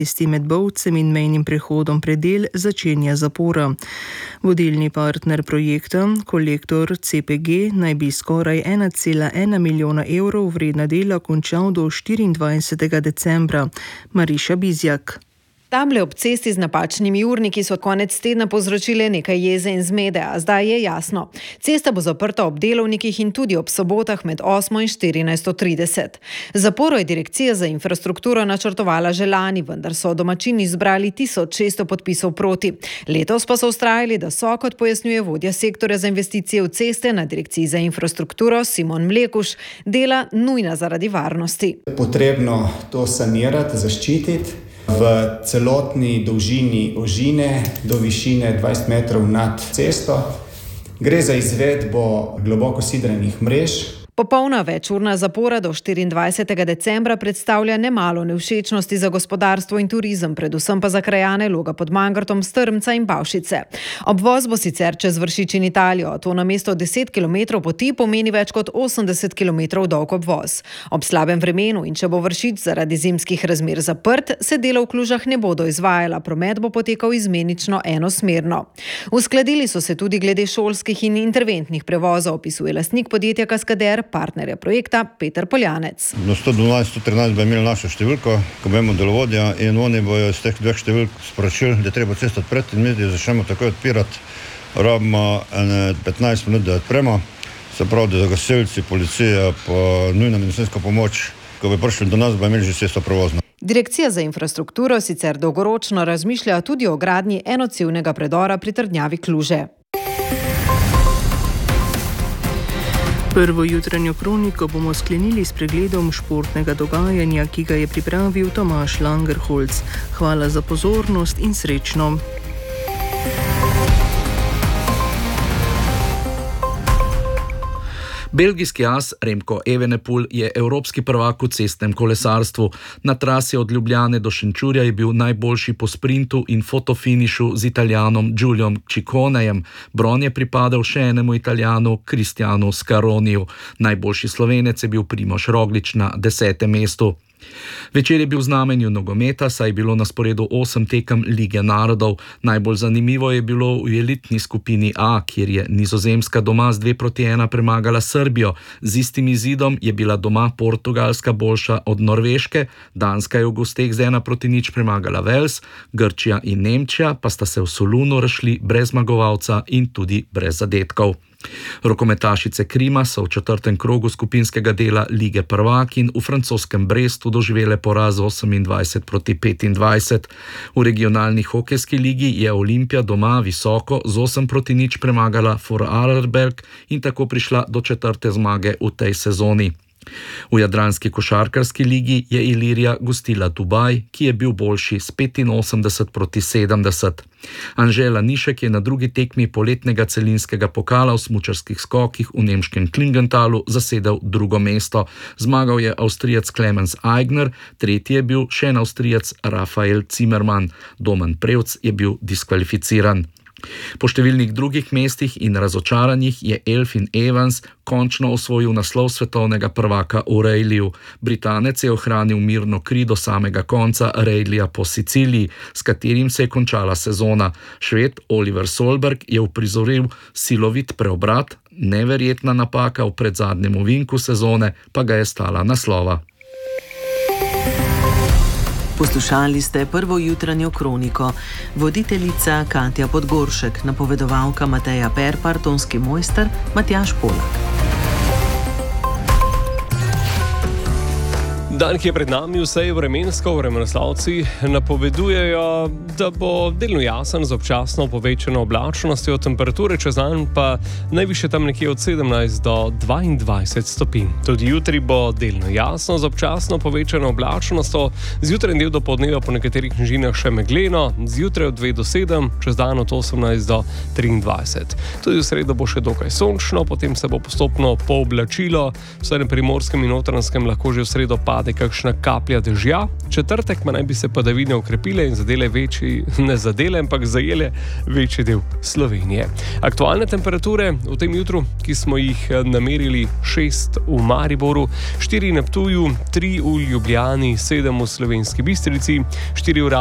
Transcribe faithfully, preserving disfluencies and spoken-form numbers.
cesti med Bovcem in mejnim prehodom Predel začenja zapora. Vodilni partner projekta, Kolektor C P G, naj bi skoraj ena cela ena milijona evrov vredna dela končal do štiriindvajsetega decembra. Mariša Bizjak. Table ob cesti z napačnimi urniki so konec tedna povzročile nekaj jeze in zmede, a zdaj je jasno. Cesta bo zaprta ob delovnikih in tudi ob sobotah med osmo in štirinajsto trideset. Zaporo je Direkcija za infrastrukturo načrtovala že lani, vendar so domačini zbrali tisoč šeststo podpisov proti. Letos pa so vztrajali, da so, kot pojasnjuje vodja sektorja za investicije v ceste na Direkciji za infrastrukturo Simon Mlekuš, dela nujna zaradi varnosti. Potrebno to sanirati, zaščititi. V celotni dolžini ožine do višine dvajset metrov nad cesto. Gre za izvedbo globoko sidranih mrež. Popolna večurna zapora do štiriindvajsetega decembra predstavlja nemalo nevšečnosti za gospodarstvo in turizem, predvsem pa za krajane Loga pod Mangartom, Strmca in Bavšice. Obvoz bo sicer čez Vršič in Italijo, to namesto deset kilometrov poti pomeni več kot osemdeset kilometrov dolg obvoz. Ob slabem vremenu in če bo Vršič zaradi zimskih razmer zaprt, se dela v Klužah ne bodo izvajala, promet bo potekal izmenično enosmerno. Uskladili so se tudi glede šolskih in interventnih prevozov, opisuje lastnik podjetja Kaskader, partnerja projekta Peter Poljanec. Na sto dvanajst, sto trinajst bo imeli našo številko, ko bomo delovodja, in oni bojo iz teh dveh številk sporočili, da treba cesto odpreti in mi začnemo takoj odpirati. Rabimo petnajst minut, da odpremo, se pravi, da gasilci, policija, pa nujna medicinska pomoč, ko bi prišli do nas, bo imeli že cesto prevozno. Direkcija za infrastrukturo sicer dolgoročno razmišlja tudi o gradnji enocevnega predora pri trdnjavi Kluže. Prvo jutranjo kroniko bomo sklenili s pregledom športnega dogajanja, ki ga je pripravil Tomaž Langerholz. Hvala za pozornost in srečno. Belgijski as Remco Evenepoel je evropski prvak v cestnem kolesarstvu. Na trasi od Ljubljane do Šenčurja je bil najboljši po sprintu in fotofinišu z Italijanom Giuliom Cicconejem. Bron je pripadal še enemu Italijanu, Cristianu Scaroniju. Najboljši Slovenec je bil Primož Roglič na desetem mestu. Večer je bil v znamenju nogometa, saj je bilo na sporedu osem tekem Lige narodov. Najbolj zanimivo je bilo v elitni skupini A, kjer je Nizozemska doma z dve proti ena premagala Srbijo. Z istim izidom je bila doma Portugalska boljša od Norveške, Danska je v gosteh z ena proti nič premagala Wales, Grčija in Nemčija pa sta se v Solunu razšli brez zmagovalca in tudi brez zadetkov. Rokometašice Krima so v četrtem krogu skupinskega dela Lige prvakinj v francoskem Brestu doživele poraz osemindvajset proti petindvajset. V regionalni hokejski ligi je Olimpija doma visoko z osem proti nič premagala Vorarlberg in tako prišla do četrte zmage v tej sezoni. V jadranski košarkarski ligi je Ilirija gostila Dubaj, ki je bil boljši s petinosemdeset proti sedemdeset. Anžela Nišek je na drugi tekmi poletnega celinskega pokala v smučarskih skokih v nemškem Klingentalu zasedel drugo mesto. Zmagal je Avstrijec Clemens Aigner, tretji je bil še en Avstrijec Rafael Zimmermann. Domen Prevc je bil diskvalificiran. Po številnih drugih mestih in razočaranjih je Elfyn Evans končno osvojil naslov svetovnega prvaka v rejliju. Britanec je ohranil mirno kri do samega konca rejlija po Siciliji, s katerim se je končala sezona. Šved Oliver Solberg je uprizoril silovit preobrat, neverjetna napaka v predzadnjem ovinku sezone pa ga je stala naslova. Poslušali ste prvo jutranjo kroniko. Voditeljica Katja Podgoršek, napovedovalka Mateja Perpar, tonski mojster Matjaž Polak. Dan, ki je pred nami, vsej vremensko, vremenoslavci napovedujejo, da bo delno jasen z občasno povečano oblačnostjo, temperature čez dan pa najvišje tam nekje od sedemnajst do dvaindvajset stopinj. Tudi jutri bo delno jasno z občasno povečano oblačnostjo, zjutraj del do podneva po nekaterih nižinah še megleno, zjutraj od dve do sedem, čez dan od osemnajst do triindvajset. Tudi v sredo bo še dokaj sončno, potem se bo postopno pooblačilo, vsaj na primorskem in notranjskem lahko že v sredo pade nekakšna kaplja dežja. Četrtek pa naj bi se padavine okrepile in zadele večji, ne zadele, ampak zajele večji del Slovenije. Aktualne temperature v tem jutru, ki smo jih namerili, šest v Mariboru, štiri na Ptuju, tri v Ljubljani, sedem v Slovenski Bistrici, štiri v